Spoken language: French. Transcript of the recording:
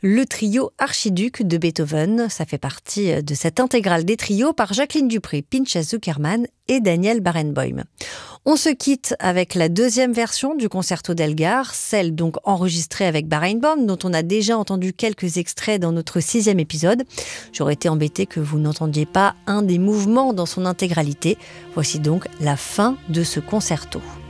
Le trio Archiduc de Beethoven, ça fait partie de cette intégrale des trios par Jacqueline Dupré, Pinchas Zukerman et Daniel Barenboim. On se quitte avec la deuxième version du concerto d'Elgar, celle donc enregistrée avec Barenboim, dont on a déjà entendu quelques extraits dans notre 6e épisode. J'aurais été embêtée que vous n'entendiez pas un des mouvements dans son intégralité. Voici donc la fin de ce concerto.